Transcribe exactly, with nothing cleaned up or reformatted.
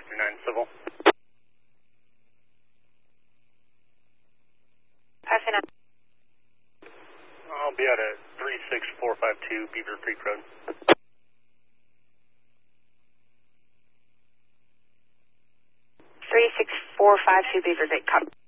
five three nine Civil. five three nine. I'll be out at three six four five two Beaver Creek Road. three six four five two Beaver Creek, copy.